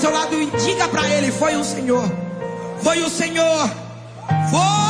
seu lado e diga para ele: foi o Senhor, foi o Senhor, foi.